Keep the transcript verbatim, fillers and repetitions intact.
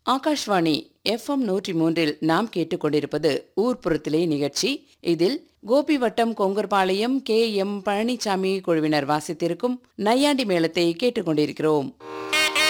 Akashvani FM நூற்றி மூன்றில் நாம் கேட்டுக்கொண்டிருப்பது ஊர்ப்புறத்திலே நிகழ்ச்சி. இதில் கோபிவட்டம் கொங்கர்பாளையம் கே எம் பழனிசாமி குழுவினர் வாசித்திருக்கும் நையாண்டி மேளத்தை கேட்டுக்கொண்டிருக்கிறோம்.